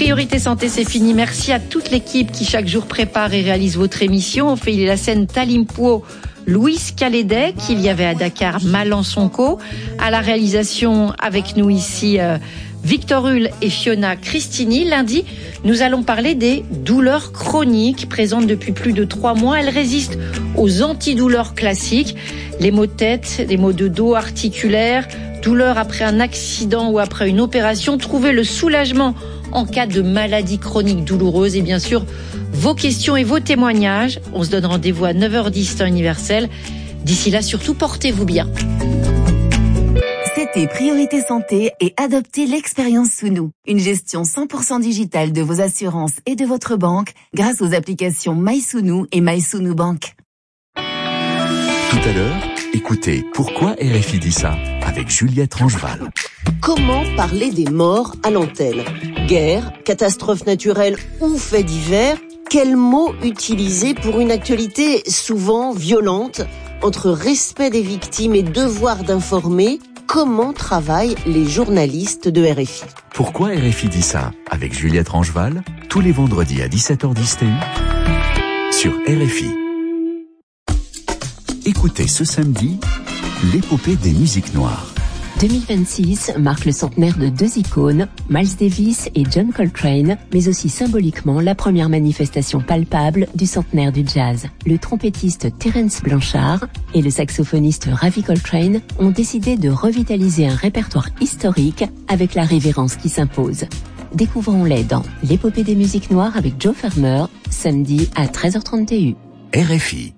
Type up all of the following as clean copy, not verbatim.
Priorité Santé, c'est fini. Merci à toute l'équipe qui chaque jour prépare et réalise votre émission. On fait la scène Talimpo, Louis Calédet, qu'il y avait à Dakar, Malan Sonko. À la réalisation, avec nous ici, Victor Hull et Fiona Cristini. Lundi, nous allons parler des douleurs chroniques présentes depuis plus de 3 mois. Elles résistent aux antidouleurs classiques. Les maux de tête, les maux de dos articulaires, douleurs après un accident ou après une opération. Trouver le soulagement en cas de maladie chronique douloureuse et bien sûr vos questions et vos témoignages. On se donne rendez-vous à 9h10 temps universel. D'ici là, surtout, portez-vous bien. C'était Priorité Santé et adoptez l'expérience Sounou. Une gestion 100% digitale de vos assurances et de votre banque grâce aux applications MySounou et MySounou Bank. Tout à l'heure, écoutez Pourquoi RFI dit ça avec Juliette Rangeval. Comment parler des morts à l'antenne ? Guerre, catastrophe naturelle ou faits divers ? Quels mots utiliser pour une actualité souvent violente ? Entre respect des victimes et devoir d'informer, comment travaillent les journalistes de RFI ? Pourquoi RFI dit ça avec Juliette Rangeval, tous les vendredis à 17h10 TU sur RFI. Écoutez ce samedi l'épopée des musiques noires. 2026 marque le centenaire de 2 icônes, Miles Davis et John Coltrane, mais aussi symboliquement la première manifestation palpable du centenaire du jazz. Le trompettiste Terence Blanchard et le saxophoniste Ravi Coltrane ont décidé de revitaliser un répertoire historique avec la révérence qui s'impose. Découvrons-les dans l'épopée des musiques noires avec Joe Farmer, samedi à 13h30 TU. RFI.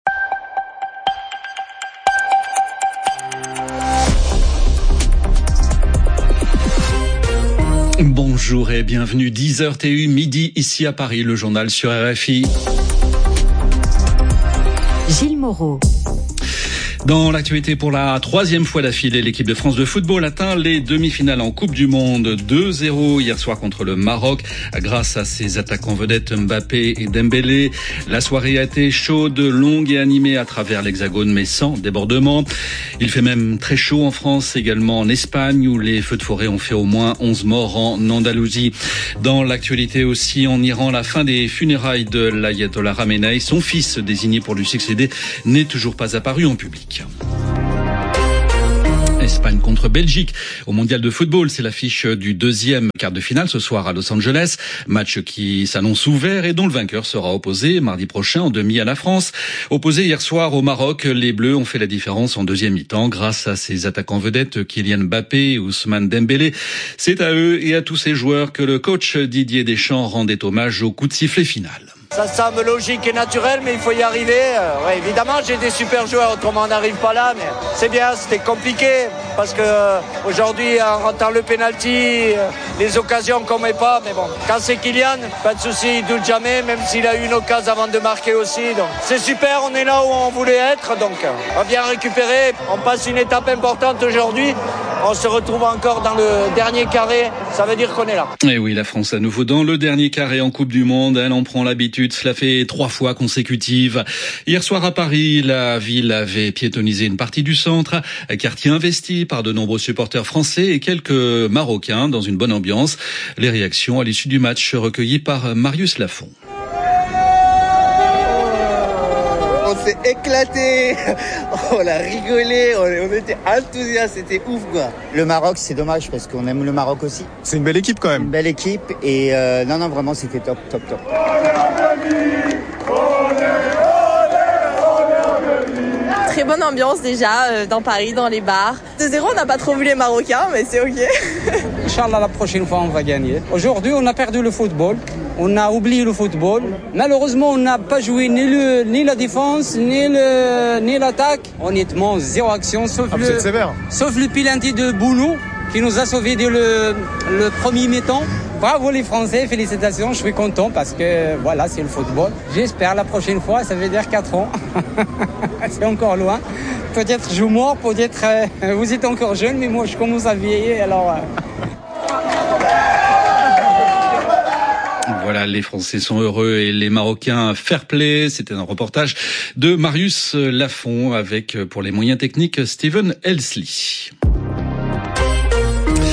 Bonjour et bienvenue, 10h TU, midi ici à Paris, le journal sur RFI. Gilles Moreau. Dans l'actualité, pour la 3e fois d'affilée, l'équipe de France de football atteint les demi-finales en Coupe du Monde. 2-0 hier soir contre le Maroc, grâce à ses attaquants vedettes Mbappé et Dembélé. La soirée a été chaude, longue et animée à travers l'Hexagone, mais sans débordement. Il fait même très chaud en France, également en Espagne, où les feux de forêt ont fait au moins 11 morts en Andalousie. Dans l'actualité aussi, en Iran, la fin des funérailles de l'ayatollah Khamenei, son fils désigné pour lui succéder, n'est toujours pas apparu en public. Espagne contre Belgique au mondial de football, c'est l'affiche du 2e quart de finale ce soir à Los Angeles. Match qui s'annonce ouvert et dont le vainqueur sera opposé mardi prochain en demi à la France. Opposé hier soir au Maroc, les Bleus ont fait la différence en deuxième mi-temps grâce à ses attaquants vedettes Kylian Mbappé et Ousmane Dembélé. C'est à eux et à tous ces joueurs que le coach Didier Deschamps rendait hommage au coup de sifflet final. Ça semble logique et naturel, mais il faut y arriver. Ouais, évidemment, j'ai des super joueurs, autrement on n'arrive pas là, mais c'est bien, c'était compliqué, parce que aujourd'hui, en rentrant le penalty, les occasions qu'on met pas, mais bon, quand c'est Kylian, pas de souci, il doute jamais, même s'il a eu une occasion avant de marquer aussi. Donc c'est super, on est là où on voulait être, donc on va bien récupérer. On passe une étape importante aujourd'hui. On se retrouve encore dans le dernier carré, ça veut dire qu'on est là. Et oui, la France à nouveau dans le dernier carré en Coupe du Monde, elle en prend l'habitude, cela fait 3 fois consécutives. Hier soir à Paris, la ville avait piétonnisé une partie du centre, quartier investi par de nombreux supporters français et quelques Marocains dans une bonne ambiance. Les réactions à l'issue du match recueillies par Marius Lafont. On s'est éclaté, on a rigolé, on était enthousiastes, c'était ouf quoi. Le Maroc, c'est dommage parce qu'on aime le Maroc aussi. C'est une belle équipe quand même. Une belle équipe et non vraiment c'était top. Très bonne ambiance déjà dans Paris, dans les bars. 2-0, on n'a pas trop vu les Marocains, mais c'est ok. Inch'Allah, la prochaine fois, on va gagner. Aujourd'hui, on a perdu le football. On a oublié le football. Malheureusement, on n'a pas joué ni la défense, ni l'attaque. Honnêtement, 0 action, sauf le penalty de Bounou qui nous a sauvés dès le premier mi-temps. Bravo les Français, félicitations, je suis content parce que voilà, c'est le football. J'espère la prochaine fois, ça veut dire 4 ans. C'est encore loin. Peut-être je mors, peut-être vous êtes encore jeune, mais moi je commence à vieillir, alors... Voilà, les Français sont heureux et les Marocains fair play. C'était un reportage de Marius Lafont avec, pour les moyens techniques, Steven Elsley.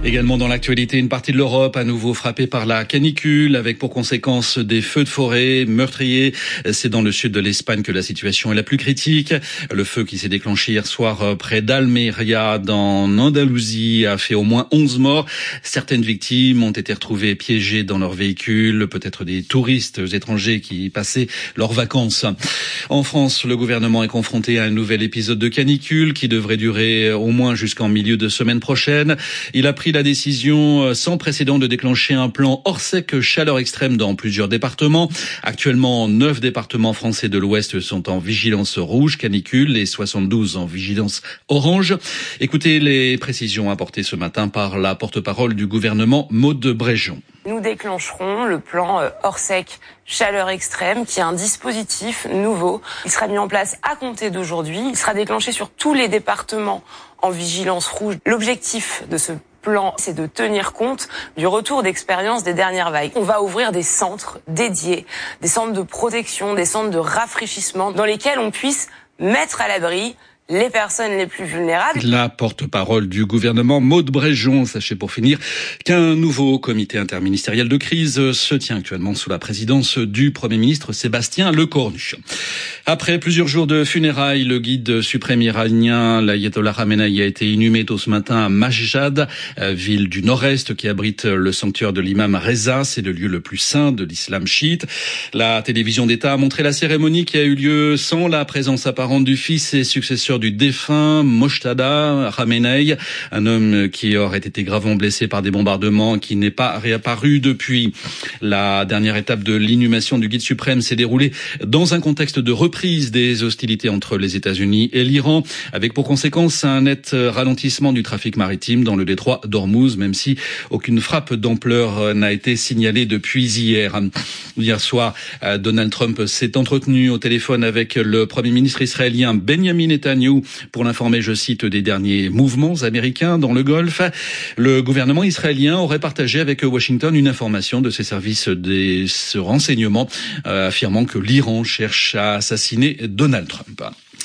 Également dans l'actualité, une partie de l'Europe à nouveau frappée par la canicule, avec pour conséquence des feux de forêt meurtriers. C'est dans le sud de l'Espagne que la situation est la plus critique. Le feu qui s'est déclenché hier soir près d'Almeria, dans Andalousie, a fait au moins 11 morts. Certaines victimes ont été retrouvées piégées dans leur véhicule, peut-être des touristes étrangers qui passaient leurs vacances. En France, le gouvernement est confronté à un nouvel épisode de canicule qui devrait durer au moins jusqu'en milieu de semaine prochaine. Il a pris la décision sans précédent de déclencher un plan Orsec chaleur extrême dans plusieurs départements. Actuellement, 9 départements français de l'Ouest sont en vigilance rouge canicule et 72 en vigilance orange. Écoutez les précisions apportées ce matin par la porte-parole du gouvernement, Maude Bréjon. Nous déclencherons le plan Orsec chaleur extrême, qui est un dispositif nouveau. Il sera mis en place à compter d'aujourd'hui. Il sera déclenché sur tous les départements en vigilance rouge. L'objectif de ce plan, c'est de tenir compte du retour d'expérience des dernières vagues. On va ouvrir des centres dédiés, des centres de protection, des centres de rafraîchissement, dans lesquels on puisse mettre à l'abri les personnes les plus vulnérables. La porte-parole du gouvernement, Maude Bréjon. Sachez pour finir qu'un nouveau comité interministériel de crise se tient actuellement sous la présidence du Premier ministre Sébastien Lecornu. Après plusieurs jours de funérailles, le guide suprême iranien, l'ayatollah Khamenei, a été inhumé tôt ce matin à Mashhad, ville du nord-est qui abrite le sanctuaire de l'imam Reza. C'est le lieu le plus saint de l'islam chiite. La télévision d'État a montré la cérémonie qui a eu lieu sans la présence apparente du fils et successeur du défunt Mojtada Khamenei, un homme qui aurait été gravement blessé par des bombardements, qui n'est pas réapparu depuis. La dernière étape de l'inhumation du guide suprême s'est déroulée dans un contexte de reprise des hostilités entre les États-Unis et l'Iran, avec pour conséquence un net ralentissement du trafic maritime dans le détroit d'Ormuz, même si aucune frappe d'ampleur n'a été signalée depuis hier. Hier soir, Donald Trump s'est entretenu au téléphone avec le Premier ministre israélien Benjamin Netanyahu pour l'informer, je cite, des derniers mouvements américains dans le Golfe. Le gouvernement israélien aurait partagé avec Washington une information de ses services de renseignement affirmant que l'Iran cherche à assassiner Donald Trump.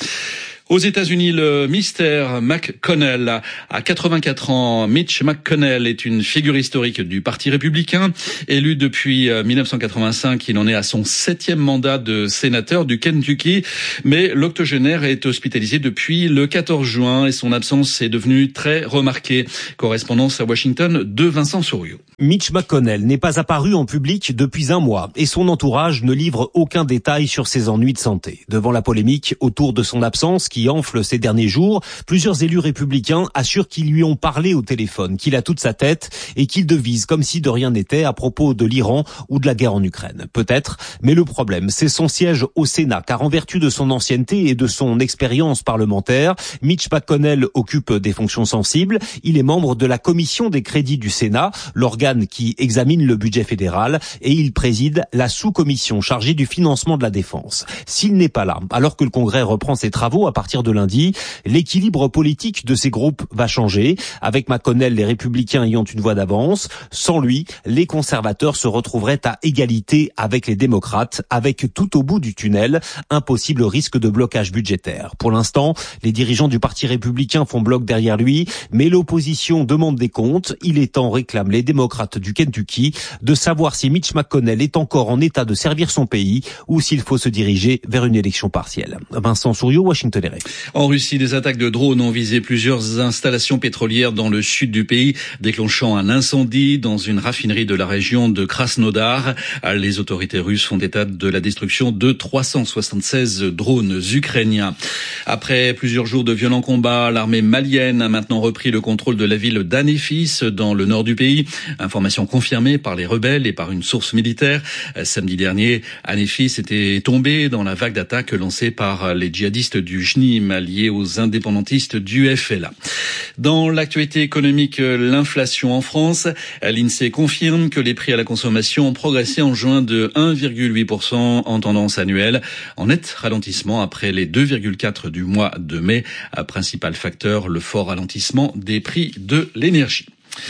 Aux États-Unis, le mystère McConnell. À 84 ans, Mitch McConnell est une figure historique du Parti républicain. Élu depuis 1985, il en est à son 7e mandat de sénateur du Kentucky. Mais l'octogénaire est hospitalisé depuis le 14 juin et son absence est devenue très remarquée. Correspondance à Washington de Vincent Souriau. Mitch McConnell n'est pas apparu en public depuis un mois et son entourage ne livre aucun détail sur ses ennuis de santé. Devant la polémique autour de son absence qui enfle ces derniers jours, plusieurs élus républicains assurent qu'ils lui ont parlé au téléphone, qu'il a toute sa tête et qu'il devise comme si de rien n'était à propos de l'Iran ou de la guerre en Ukraine. Peut-être, mais le problème, c'est son siège au Sénat, car en vertu de son ancienneté et de son expérience parlementaire, Mitch McConnell occupe des fonctions sensibles. Il est membre de la commission des crédits du Sénat, l'organe qui examine le budget fédéral, et il préside la sous-commission chargée du financement de la défense. S'il n'est pas là, alors que le Congrès reprend ses travaux à partir de lundi, l'équilibre politique de ces groupes va changer. Avec McConnell, les républicains ayant une voix d'avance. Sans lui, les conservateurs se retrouveraient à égalité avec les démocrates, avec tout au bout du tunnel un possible risque de blocage budgétaire. Pour l'instant, les dirigeants du Parti républicain font bloc derrière lui, mais l'opposition demande des comptes. Il est temps, réclament les démocrates du Kentucky, de savoir si Mitch McConnell est encore en état de servir son pays ou s'il faut se diriger vers une élection partielle. Vincent Souriau, Washington RFI. En Russie, des attaques de drones ont visé plusieurs installations pétrolières dans le sud du pays, déclenchant un incendie dans une raffinerie de la région de Krasnodar. Les autorités russes font état de la destruction de 376 drones ukrainiens. Après plusieurs jours de violents combats, l'armée malienne a maintenant repris le contrôle de la ville d'Anéfis dans le nord du pays. Information confirmée par les rebelles et par une source militaire. Samedi dernier, Anéfis était tombé dans la vague d'attaques lancée par les djihadistes du JNIM liés aux indépendantistes du FLA. Dans l'actualité économique, l'inflation en France, l'INSEE confirme que les prix à la consommation ont progressé en juin de 1,8% en tendance annuelle, en net ralentissement après les 2,4% du mois de mai. Principal facteur, le fort ralentissement des prix de l'énergie.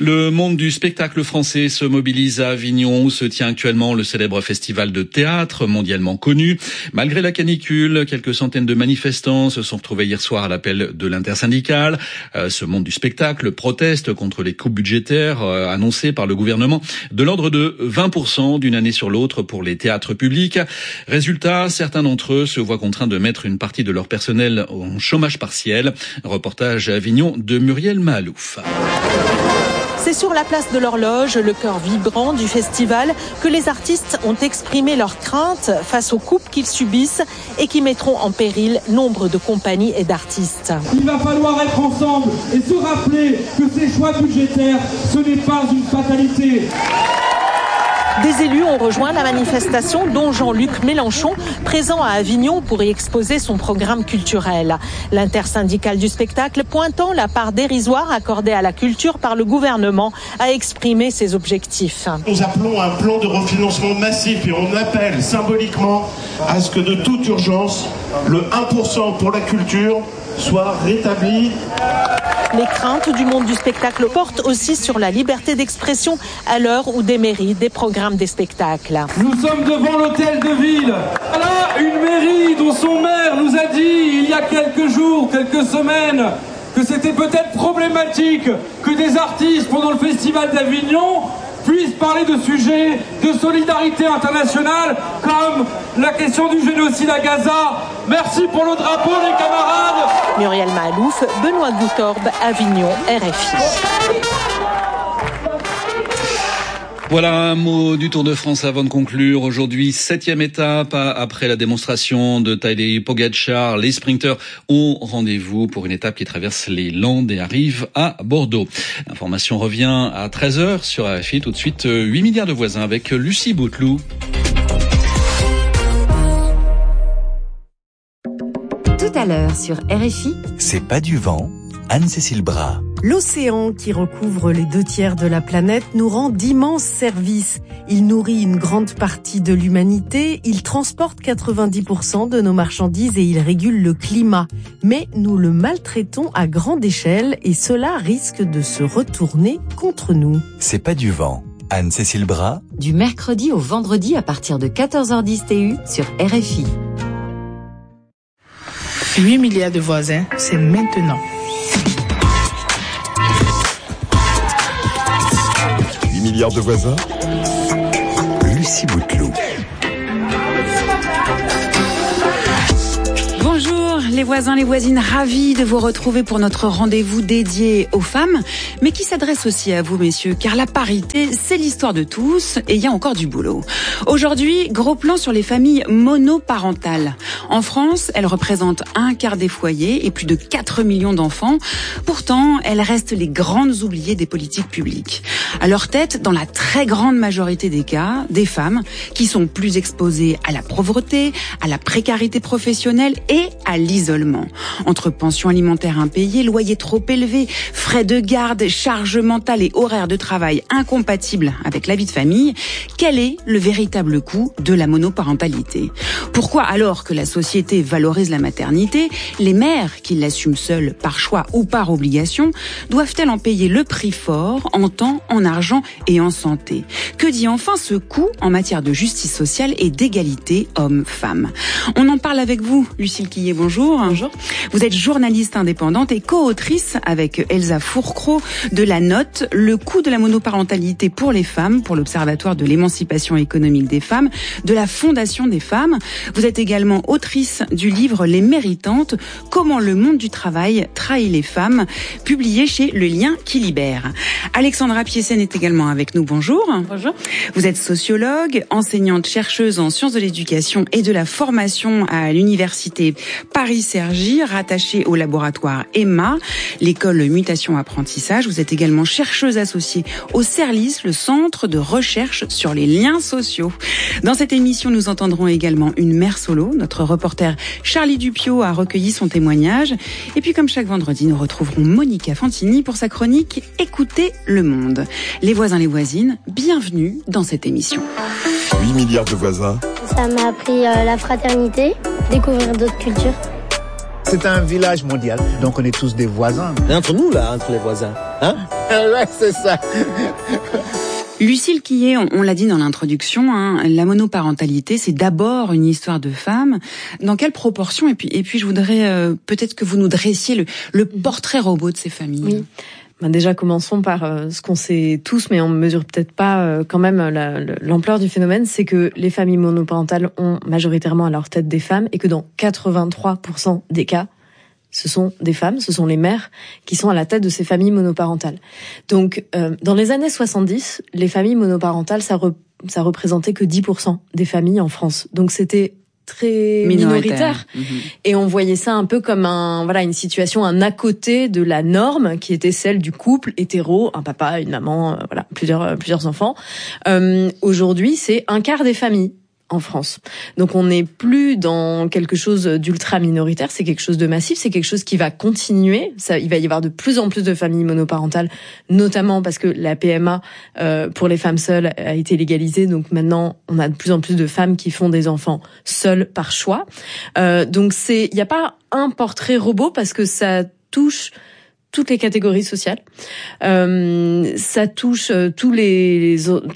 Le monde du spectacle français se mobilise à Avignon où se tient actuellement le célèbre festival de théâtre mondialement connu. Malgré la canicule, quelques centaines de manifestants se sont retrouvés hier soir à l'appel de l'intersyndicale. Ce monde du spectacle proteste contre les coupes budgétaires annoncées par le gouvernement de l'ordre de 20% d'une année sur l'autre pour les théâtres publics. Résultat, certains d'entre eux se voient contraints de mettre une partie de leur personnel en chômage partiel. Reportage à Avignon de Muriel Mahalouf. C'est sur la place de l'Horloge, le cœur vibrant du festival, que les artistes ont exprimé leurs craintes face aux coupes qu'ils subissent et qui mettront en péril nombre de compagnies et d'artistes. Il va falloir être ensemble et se rappeler que ces choix budgétaires, ce n'est pas une fatalité. Des élus ont rejoint la manifestation, dont Jean-Luc Mélenchon, présent à Avignon pour y exposer son programme culturel. L'intersyndicale du spectacle, pointant la part dérisoire accordée à la culture par le gouvernement, a exprimé ses objectifs. Nous appelons à un plan de refinancement massif et on appelle symboliquement à ce que de toute urgence, le 1% pour la culture soit rétabli. Les craintes du monde du spectacle portent aussi sur la liberté d'expression à l'heure où démérite des programmes des spectacles. Nous sommes devant l'hôtel de ville. Là, une mairie dont son maire nous a dit il y a quelques jours, quelques semaines, que c'était peut-être problématique que des artistes pendant le festival d'Avignon puissent parler de sujets de solidarité internationale comme la question du génocide à Gaza. Merci pour le drapeau, les camarades. Muriel Mahalouf, Benoît Goutorbe, Avignon, RFI. Voilà un mot du Tour de France avant de conclure. Aujourd'hui, 7e étape après la démonstration de Tadej Pogačar. Les sprinteurs ont rendez-vous pour une étape qui traverse les Landes et arrive à Bordeaux. L'information revient à 13h sur RFI. Tout de suite, 8 milliards de voisins avec Lucie Bouteloup. Tout à l'heure sur RFI. C'est pas du vent, Anne-Cécile Bras. L'océan, qui recouvre les 2/3 de la planète, nous rend d'immenses services. Il nourrit une grande partie de l'humanité, il transporte 90% de nos marchandises et il régule le climat. Mais nous le maltraitons à grande échelle et cela risque de se retourner contre nous. C'est pas du vent. Anne-Cécile Bras. Du mercredi au vendredi à partir de 14h10 TU sur RFI. 8 milliards de voisins, c'est maintenant. 8 milliards de voisins. Lucie Bouteloup. Bonjour les voisins, les voisines, ravis de vous retrouver pour notre rendez-vous dédié aux femmes, mais qui s'adresse aussi à vous messieurs, car la parité, c'est l'histoire de tous et il y a encore du boulot. Aujourd'hui, gros plan sur les familles monoparentales. En France, elles représentent 1/4 des foyers et plus de 4 millions d'enfants. Pourtant, elles restent les grandes oubliées des politiques publiques. À leur tête, dans la très grande majorité des cas, des femmes qui sont plus exposées à la pauvreté, à la précarité professionnelle et à l'isolement. Entre pensions alimentaires impayées, loyers trop élevés, frais de garde, charges mentales et horaires de travail incompatibles avec la vie de famille, quel est le véritable coût de la monoparentalité ? Pourquoi, alors que la société valorise la maternité, les mères qui l'assument seules par choix ou par obligation, doivent-elles en payer le prix fort en temps, en argent et en santé ? Que dit enfin ce coût en matière de justice sociale et d'égalité hommes-femmes ? On en parle avec vous, Lucille Quillet, bonjour. Bonjour. Vous êtes journaliste indépendante et co-autrice avec Elsa Fourcreau de La Note, le coût de la monoparentalité pour les femmes, pour l'Observatoire de l'émancipation économique des femmes, de la Fondation des femmes. Vous êtes également autrice du livre Les Méritantes, comment le monde du travail trahit les femmes, publié chez Le Lien qui libère. Alexandra Piessène est également avec nous, bonjour. Bonjour. Vous êtes sociologue, enseignante chercheuse en sciences de l'éducation et de la formation à l'université Paris-Cergy, rattachée au laboratoire EMMA, l'école Mutation Apprentissage. Vous êtes également chercheuse associée au CERLIS, le centre de recherche sur les liens sociaux. Dans cette émission, nous entendrons également une mère solo. Notre reporter Charlie Dupiot a recueilli son témoignage. Et puis, comme chaque vendredi, nous retrouverons Monica Fantini pour sa chronique Écoutez le monde. Les voisins, les voisines, bienvenue dans cette émission. 8 milliards de voisins. Ça m'a appris la fraternité, découvrir d'autres cultures. C'est un village mondial, donc on est tous des voisins. Et entre nous, là, entre les voisins, Hein? Ouais, c'est ça. Lucille Quillet, on l'a dit dans l'introduction, la monoparentalité, c'est d'abord une histoire de femmes. Dans quelle proportion ? Et puis, je voudrais peut-être que vous nous dressiez le portrait robot de ces familles. Oui. Déjà, commençons par ce qu'on sait tous, mais on ne mesure peut-être pas quand même l'ampleur du phénomène, c'est que les familles monoparentales ont majoritairement à leur tête des femmes et que dans 83% des cas, ce sont des femmes, ce sont les mères qui sont à la tête de ces familles monoparentales. Donc, dans les années 70, les familles monoparentales, ça représentait que 10% des familles en France. Donc, c'était très minoritaire. Et on voyait ça un peu comme une situation, un à côté de la norme qui était celle du couple hétéro, un papa, une maman, plusieurs enfants. Aujourd'hui, c'est un quart des familles en France. Donc on n'est plus dans quelque chose d'ultra minoritaire, c'est quelque chose de massif, c'est quelque chose qui va continuer. Il va y avoir de plus en plus de familles monoparentales, notamment parce que la PMA pour les femmes seules a été légalisée. Donc maintenant, on a de plus en plus de femmes qui font des enfants seules par choix. Donc il n'y a pas un portrait robot parce que ça touche toutes les catégories sociales. Ça touche tous les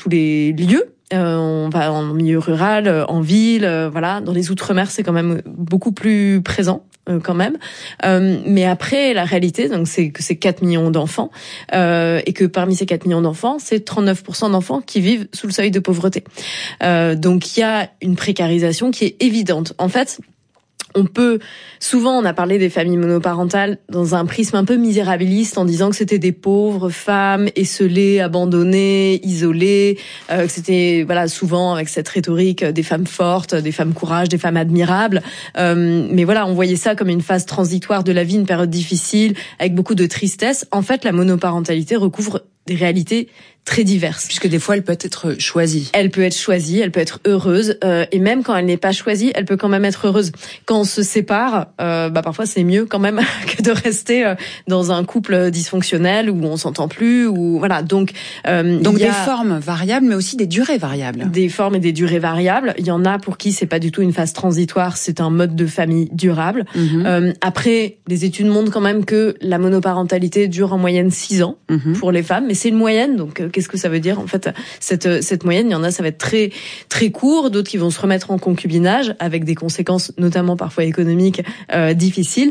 lieux. On va en milieu rural, en ville, dans les outre-mer, c'est quand même beaucoup plus présent quand même. Mais après, la réalité, donc c'est que c'est 4 millions d'enfants et que parmi ces 4 millions d'enfants, c'est 39% d'enfants qui vivent sous le seuil de pauvreté. Donc il y a une précarisation qui est évidente. En fait, souvent on a parlé des familles monoparentales dans un prisme un peu misérabiliste en disant que c'était des pauvres femmes esseulées, abandonnées, isolées, que c'était souvent avec cette rhétorique des femmes fortes, des femmes courage, des femmes admirables. Mais on voyait ça comme une phase transitoire de la vie, une période difficile avec beaucoup de tristesse. En fait, la monoparentalité recouvre des réalités très diverses. Puisque des fois, elle peut être choisie. Elle peut être choisie, elle peut être heureuse, et même quand elle n'est pas choisie, elle peut quand même être heureuse. Quand on se sépare, parfois c'est mieux quand même que de rester dans un couple dysfonctionnel où on s'entend plus, ou voilà. Donc des formes variables, mais aussi des durées variables. Des formes et des durées variables. Il y en a pour qui c'est pas du tout une phase transitoire, c'est un mode de famille durable. Après, les études montrent quand même que la monoparentalité dure en moyenne 6 ans pour les femmes, mais c'est une moyenne, donc qu'est-ce que ça veut dire en fait cette moyenne? Il y en a, ça va être très très court, d'autres qui vont se remettre en concubinage avec des conséquences notamment parfois économiques difficiles.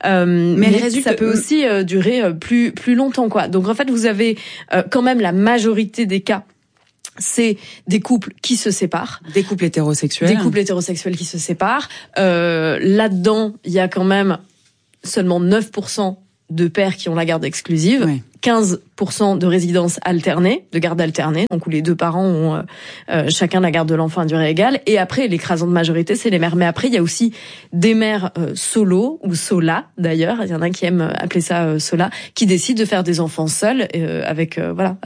Mais ça peut aussi durer plus longtemps, quoi. Donc en fait, vous avez quand même la majorité des cas, c'est des couples qui se séparent. Des couples hétérosexuels. Des couples hétérosexuels qui se séparent. Là-dedans, il y a quand même seulement 9% de pères qui ont la garde exclusive. Oui. 15% de résidences alternées, de garde alternée, donc où les deux parents ont chacun la garde de l'enfant à durée égale. Et après, l'écrasante majorité, c'est les mères. Mais après, il y a aussi des mères solo ou sola, d'ailleurs. Il y en a qui aiment appeler ça sola, qui décident de faire des enfants seuls avec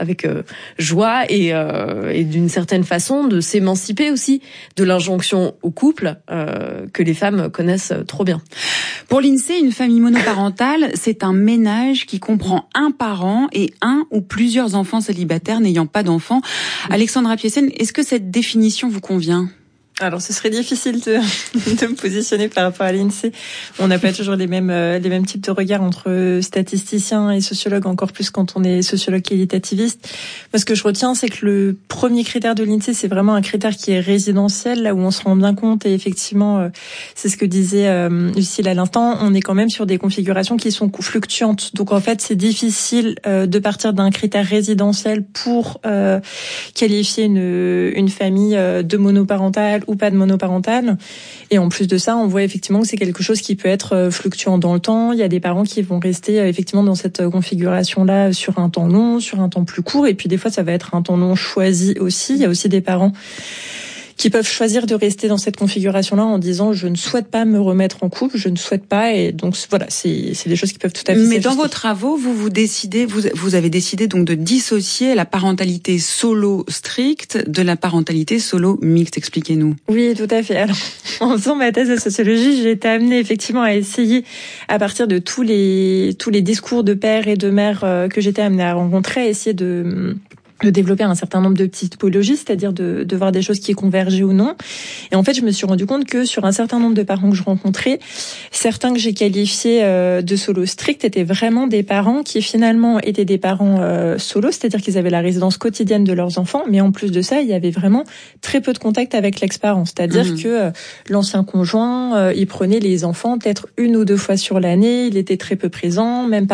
joie et d'une certaine façon de s'émanciper aussi de l'injonction au couple que les femmes connaissent trop bien. Pour l'INSEE, une famille monoparentale, c'est un ménage qui comprend un parent et un ou plusieurs enfants célibataires n'ayant pas d'enfants. Alexandra Piessène, est-ce que cette définition vous convient ? Alors, ce serait difficile de me positionner par rapport à l'INSEE. On n'a pas toujours les mêmes types de regards entre statisticiens et sociologues, encore plus quand on est sociologue qualitativiste. Moi, ce que je retiens, c'est que le premier critère de l'INSEE, c'est vraiment un critère qui est résidentiel, là où on se rend bien compte. Et effectivement, c'est ce que disait Lucille à l'instant, on est quand même sur des configurations qui sont fluctuantes. Donc, en fait, c'est difficile de partir d'un critère résidentiel pour qualifier une famille de monoparentale ou pas de monoparentale. Et en plus de ça, on voit effectivement que c'est quelque chose qui peut être fluctuant dans le temps. Il y a des parents qui vont rester effectivement dans cette configuration-là sur un temps long, sur un temps plus court. Et puis des fois, ça va être un temps long choisi aussi. Il y a aussi des parents qui peuvent choisir de rester dans cette configuration-là en disant je ne souhaite pas me remettre en couple, je ne souhaite pas, et donc voilà, c'est des choses qui peuvent tout à fait s'ajuster. Mais dans vos travaux, vous avez décidé donc de dissocier la parentalité solo stricte de la parentalité solo mixte. Expliquez-nous. Oui, tout à fait. Alors, en faisant ma thèse de sociologie, j'ai été amenée effectivement à essayer, à partir de tous les discours de pères et de mères que j'étais amenée à rencontrer, essayer de développer un certain nombre de typologies, c'est-à-dire de voir des choses qui convergeaient ou non. Et en fait, je me suis rendu compte que sur un certain nombre de parents que je rencontrais, certains que j'ai qualifiés de solo strict étaient vraiment des parents qui finalement étaient des parents solo, c'est-à-dire qu'ils avaient la résidence quotidienne de leurs enfants, mais en plus de ça, il y avait vraiment très peu de contact avec l'ex-parent, c'est-à-dire que l'ancien conjoint, il prenait les enfants peut-être 1 ou 2 fois sur l'année, il était très peu présent, même